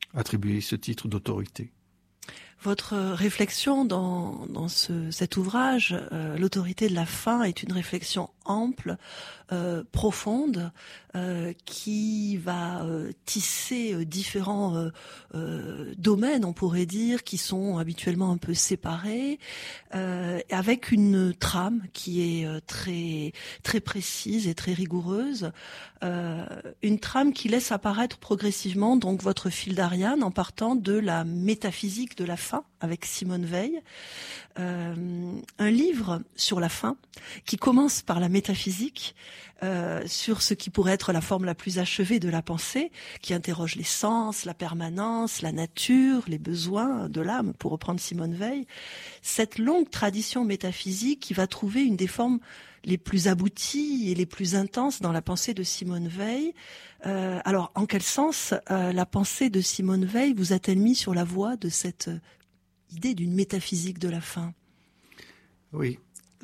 attribuer ce titre d'autorité. Votre réflexion dans cet ouvrage, l'autorité de la faim, est une réflexion ample, profonde, qui va tisser différents domaines, on pourrait dire, qui sont habituellement un peu séparés, avec une trame qui est très très précise et très rigoureuse, une trame qui laisse apparaître progressivement donc votre fil d'Ariane en partant de la métaphysique de la faim avec Simone Weil, un livre sur la faim qui commence par la métaphysique, sur ce qui pourrait être la forme la plus achevée de la pensée, qui interroge les sens, la permanence, la nature, les besoins de l'âme, pour reprendre Simone Weil. Cette longue tradition métaphysique qui va trouver une des formes les plus abouties et les plus intenses dans la pensée de Simone Weil. Alors, en quel sens la pensée de Simone Weil vous a-t-elle mis sur la voie de cette idée d'une métaphysique de la faim? Oui.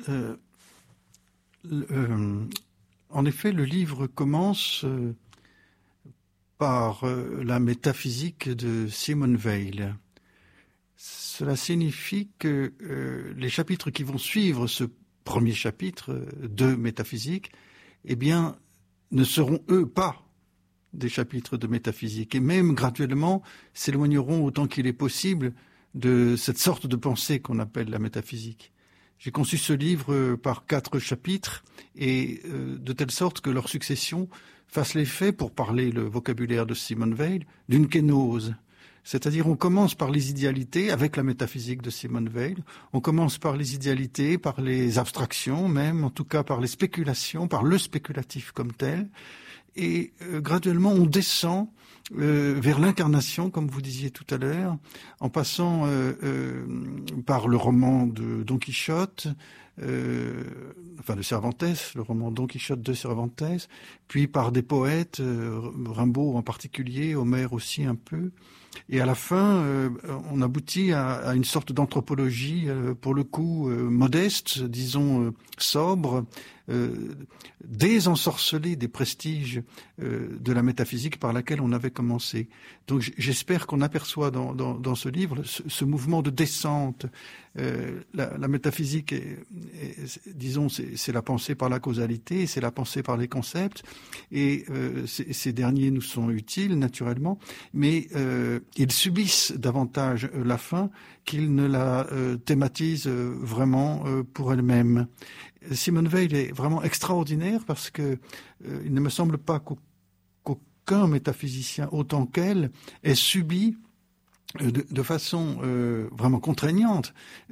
En effet, le livre commence par la métaphysique de Simone Weil. Cela signifie que les chapitres qui vont suivre ce premier chapitre de métaphysique, eh bien, ne seront eux pas des chapitres de métaphysique, et même graduellement s'éloigneront autant qu'il est possible de cette sorte de pensée qu'on appelle la métaphysique. J'ai conçu ce livre par 4 chapitres, et de telle sorte que leur succession fasse l'effet, pour parler le vocabulaire de Simone Weil, d'une kénose. C'est-à-dire, on commence par les idéalités avec la métaphysique de Simone Weil, on commence par les idéalités, par les abstractions même, en tout cas par les spéculations, par le spéculatif comme tel, et graduellement on descend vers l'incarnation, comme vous disiez tout à l'heure, en passant par le roman de Don Quichotte, de Cervantes, le roman Don Quichotte de Cervantes, puis par des poètes, Rimbaud en particulier, Homère aussi un peu, et à la fin, on aboutit à une sorte d'anthropologie, pour le coup modeste, disons sobre, désensorcelée des prestiges de la métaphysique par laquelle on avait commencé. Donc j'espère qu'on aperçoit dans ce livre ce mouvement de descente. La métaphysique, disons, c'est la pensée par la causalité, c'est la pensée par les concepts, et ces derniers nous sont utiles naturellement, mais ils subissent davantage la fin qu'ils ne la thématisent vraiment pour elle-même. Simone Weil est vraiment extraordinaire parce que il ne me semble pas qu'aucun métaphysicien autant qu'elle ait subi de façon vraiment contraignante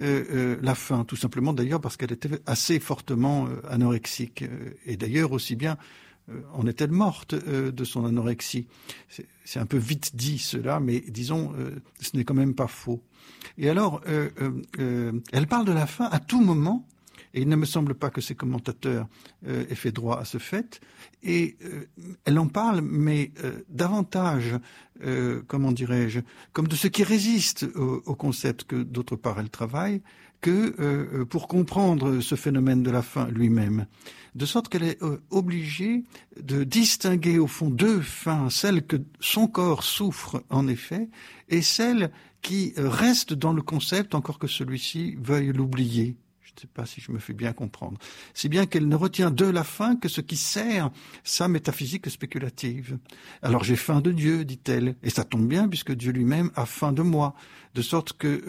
la faim, tout simplement d'ailleurs parce qu'elle était assez fortement anorexique, et d'ailleurs aussi bien en est-elle morte de son anorexie. C'est un peu vite dit cela, mais disons ce n'est quand même pas faux. Et alors elle parle de la faim à tout moment, et il ne me semble pas que ses commentateurs aient fait droit à ce fait. Et elle en parle, mais davantage, comment dirais-je, comme de ce qui résiste au concept que d'autre part elle travaille, que pour comprendre ce phénomène de la faim lui-même. De sorte qu'elle est obligée de distinguer au fond 2 faims, celle que son corps souffre en effet, et celle qui reste dans le concept, encore que celui-ci veuille l'oublier. Je ne sais pas si je me fais bien comprendre. Si bien qu'elle ne retient de la faim que ce qui sert sa métaphysique spéculative. Alors j'ai faim de Dieu, dit-elle, et ça tombe bien puisque Dieu lui-même a faim de moi. De sorte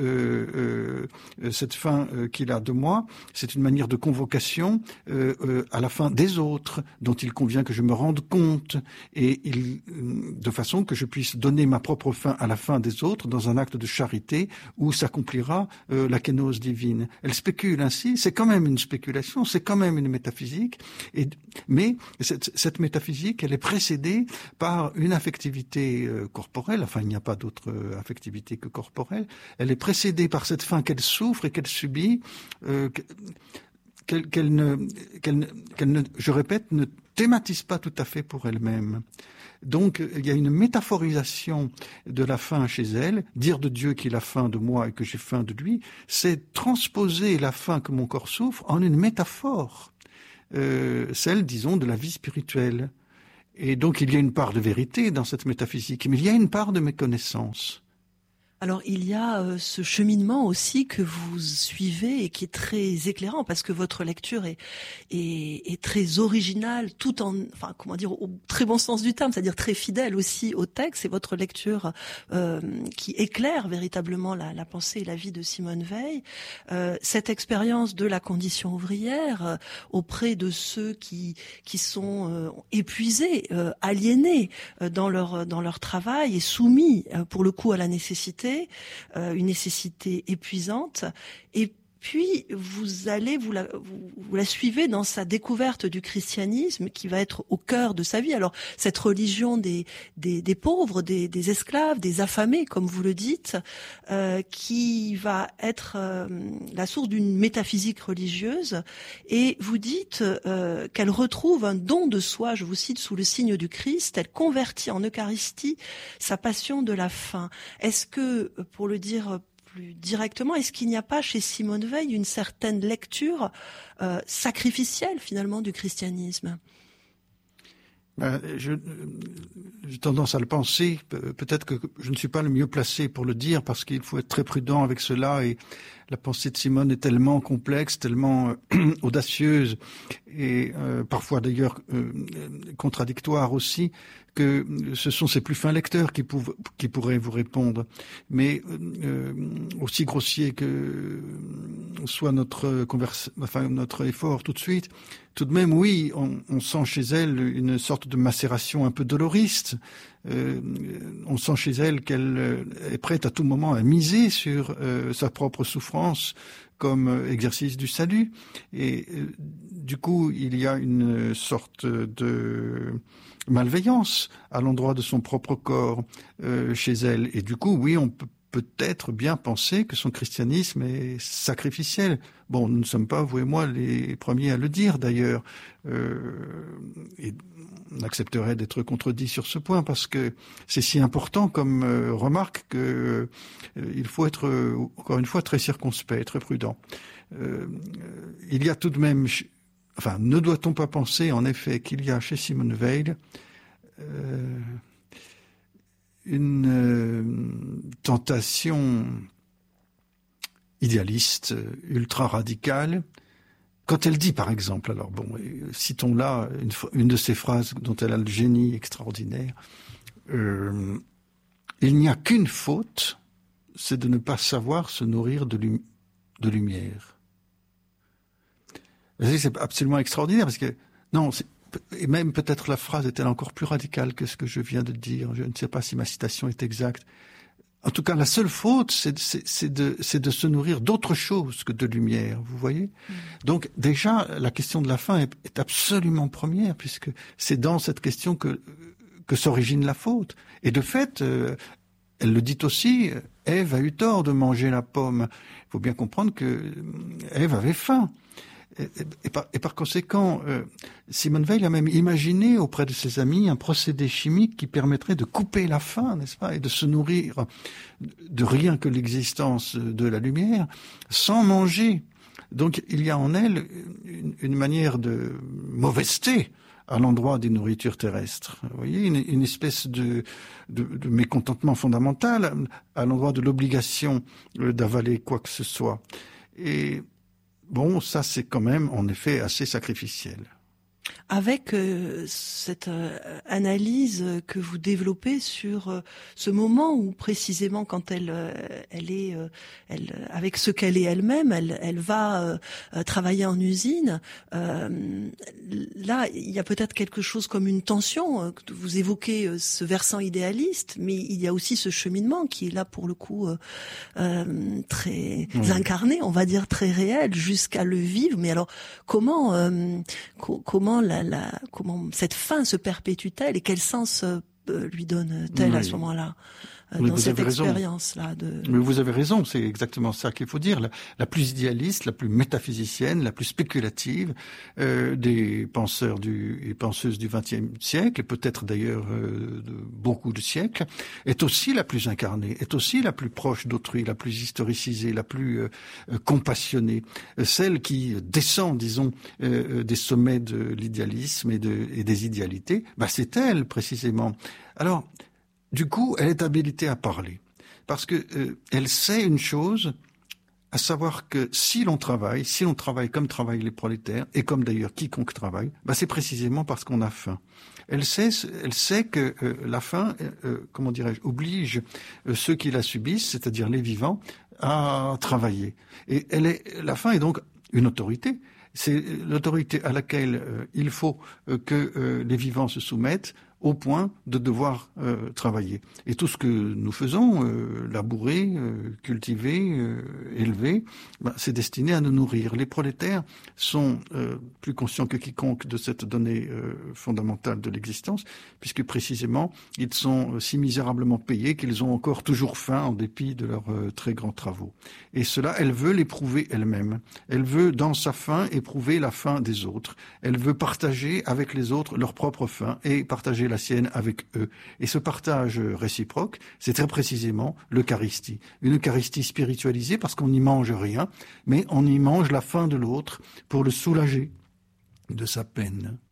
que cette faim qu'il a de moi, c'est une manière de convocation à la fin des autres, dont il convient que je me rende compte, et de façon que je puisse donner ma propre faim à la fin des autres dans un acte de charité où s'accomplira la kénose divine. Elle spécule ainsi, c'est quand même une spéculation, c'est quand même une métaphysique, mais cette métaphysique, elle est précédée par une affectivité corporelle, enfin il n'y a pas d'autre affectivité que corporelle. Elle est précédée par cette faim qu'elle souffre et qu'elle subit, qu'elle ne, je répète, ne thématise pas tout à fait pour elle-même. Donc, il y a une métaphorisation de la faim chez elle. Dire de Dieu qu'il a faim de moi et que j'ai faim de lui, c'est transposer la faim que mon corps souffre en une métaphore, celle, disons, de la vie spirituelle. Et donc il y a une part de vérité dans cette métaphysique, mais il y a une part de méconnaissance. Alors il y a ce cheminement aussi que vous suivez et qui est très éclairant parce que votre lecture est très originale, tout en, enfin comment dire, au très bon sens du terme, c'est-à-dire très fidèle aussi au texte. C'est votre lecture qui éclaire véritablement la pensée et la vie de Simone Veil. Cette expérience de la condition ouvrière auprès de ceux qui sont épuisés, aliénés dans leur travail et soumis pour le coup à la nécessité. Une nécessité épuisante, et puis vous la suivez dans sa découverte du christianisme qui va être au cœur de sa vie. Alors cette religion des pauvres, des esclaves, des affamés, comme vous le dites, qui va être la source d'une métaphysique religieuse, et vous dites qu'elle retrouve un don de soi, je vous cite, sous le signe du Christ, elle convertit en Eucharistie sa passion de la faim. Est-ce que, pour le dire plus directement, est-ce qu'il n'y a pas chez Simone Veil une certaine lecture sacrificielle finalement du christianisme ? J'ai tendance à le penser. Peut-être que je ne suis pas le mieux placé pour le dire parce qu'il faut être très prudent avec cela, et la pensée de Simone est tellement complexe, tellement audacieuse et parfois d'ailleurs contradictoire aussi, que ce sont ses plus fins lecteurs qui pourraient vous répondre. Mais aussi grossier que soit notre effort tout de suite, tout de même, oui, on sent chez elle une sorte de macération un peu doloriste. On sent chez elle qu'elle est prête à tout moment à miser sur sa propre souffrance comme exercice du salut. Et du coup, il y a une sorte de malveillance à l'endroit de son propre corps chez elle. Et du coup, oui, on peut peut-être bien penser que son christianisme est sacrificiel. Bon, nous ne sommes pas, vous et moi, les premiers à le dire d'ailleurs. Et on accepterait d'être contredit sur ce point parce que c'est si important comme remarque que il faut être, encore une fois, très circonspect, très prudent. Il y a tout de même... Enfin, ne doit-on pas penser, en effet, qu'il y a chez Simone Veil une tentation idéaliste, ultra-radicale, quand elle dit, par exemple, alors bon, citons là une de ces phrases dont elle a le génie extraordinaire, il n'y a qu'une faute, c'est de ne pas savoir se nourrir de lumière. C'est absolument extraordinaire parce que, non, et même peut-être la phrase est-elle encore plus radicale que ce que je viens de dire. Je ne sais pas si ma citation est exacte. En tout cas, la seule faute, c'est de se nourrir d'autre chose que de lumière, vous voyez. Donc déjà, la question de la faim est absolument première, puisque c'est dans cette question que s'origine la faute. Et de fait, elle le dit aussi, Ève a eu tort de manger la pomme. Il faut bien comprendre que Ève avait faim. Et par conséquent, Simone Veil a même imaginé auprès de ses amis un procédé chimique qui permettrait de couper la faim, n'est-ce pas, et de se nourrir de rien que l'existence de la lumière, sans manger. Donc il y a en elle une manière de mauvaiseté à l'endroit des nourritures terrestres. Vous voyez, une espèce de mécontentement fondamental à l'endroit de l'obligation d'avaler quoi que ce soit. Et bon, ça c'est quand même en effet assez sacrificiel. Avec cette analyse que vous développez sur ce moment où précisément quand elle avec ce qu'elle est elle-même, elle va travailler en usine. Là, il y a peut-être quelque chose comme une tension. Vous évoquez ce versant idéaliste, mais il y a aussi ce cheminement qui est là pour le coup très incarné, on va dire très réel, jusqu'à le vivre. Mais alors, comment cette fin se perpétue-t-elle et quel sens lui donne-t-elle à ce moment-là ? dans cette expérience-là. Mais vous avez raison, c'est exactement ça qu'il faut dire. La plus idéaliste, la plus métaphysicienne, la plus spéculative des penseurs et penseuses du XXe siècle, et peut-être d'ailleurs de beaucoup de siècles, est aussi la plus incarnée, est aussi la plus proche d'autrui, la plus historicisée, la plus compassionnée, celle qui descend, disons, des sommets de l'idéalisme et des idéalités. C'est elle précisément. Alors, du coup, elle est habilitée à parler, parce que elle sait une chose, à savoir que si l'on travaille comme travaillent les prolétaires, et comme d'ailleurs quiconque travaille, c'est précisément parce qu'on a faim. Elle sait que la faim, comment dirais-je, oblige ceux qui la subissent, c'est-à-dire les vivants, à travailler. Et la faim est donc une autorité. C'est l'autorité à laquelle il faut que les vivants se soumettent, au point de devoir travailler. Et tout ce que nous faisons, labourer, cultiver, élever, c'est destiné à nous nourrir. Les prolétaires sont plus conscients que quiconque de cette donnée fondamentale de l'existence, puisque précisément, ils sont si misérablement payés qu'ils ont encore toujours faim en dépit de leurs très grands travaux. Et cela, elle veut l'éprouver elle-même. Elle veut, dans sa faim, éprouver la faim des autres. Elle veut partager avec les autres leur propre faim et partager la sienne avec eux. Et ce partage réciproque, c'est très précisément l'Eucharistie. Une Eucharistie spiritualisée parce qu'on n'y mange rien, mais on y mange la faim de l'autre pour le soulager de sa peine.